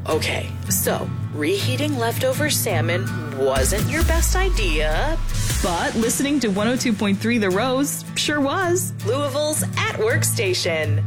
Okay, so reheating leftover salmon wasn't your best idea. But listening to 102.3 The Rose sure was. Louisville's at work station.